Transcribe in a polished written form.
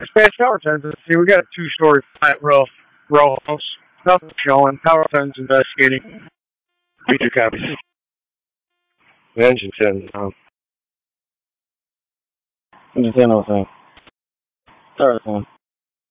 Spanish power tones. See, we got a two-story flat row house. Nothing showing. Power tones investigating. B2 copies. The engine 10. Engine 10 on 10. Start 10.